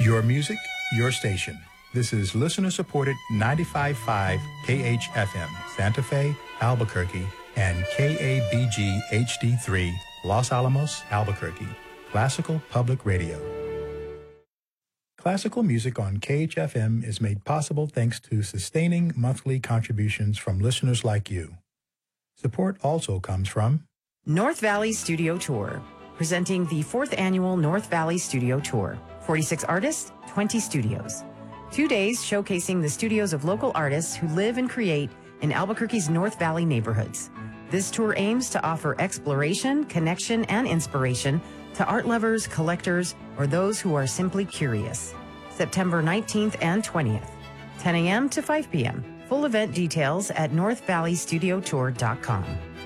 Your music, your station. This is listener-supported 95.5 KHFM, Santa Fe, Albuquerque, and KABG HD3, Los Alamos, Albuquerque. Classical Public Radio. Classical music on KHFM is made possible thanks to sustaining monthly contributions from listeners like you. Support also comes from North Valley Studio Tour, presenting the 4th annual North Valley Studio Tour. 46 artists, 20 studios. 2 days showcasing the studios of local artists who live and create in Albuquerque's North Valley neighborhoods. This tour aims to offer exploration, connection, and inspiration to art lovers, collectors, or those who are simply curious. September 19th and 20th, 10 a.m. to 5 p.m. Full event details at northvalleystudiotour.com.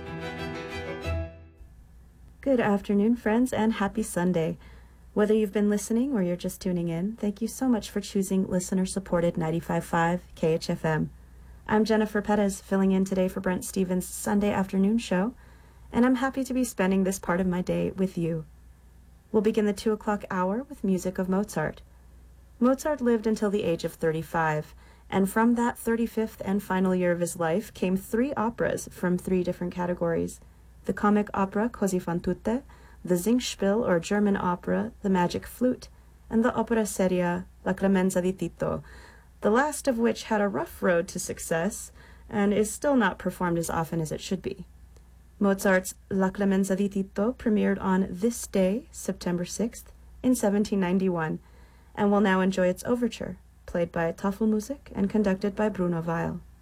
Good afternoon, friends, and happy Sunday. Whether you've been listening or you're just tuning in, thank you so much for choosing listener-supported 95.5 KHFM. I'm Jennifer Perez, filling in today for Brent Stevens' Sunday afternoon show, and I'm happy to be spending this part of my day with you. We'll begin the 2 o'clock hour with music of Mozart. Mozart lived until the age of 35, and from that 35th and final year of his life came 3 operas from 3 different categories: the comic opera Così fan tutte, the Singspiel or German opera The Magic Flute, and the opera seria La Clemenza di Tito, the last of which had a rough road to success and is still not performed as often as it should be. Mozart's La Clemenza di Tito premiered on this day, September 6th, in 1791, and will now enjoy its overture, played by Tafelmusik and conducted by Bruno Weil.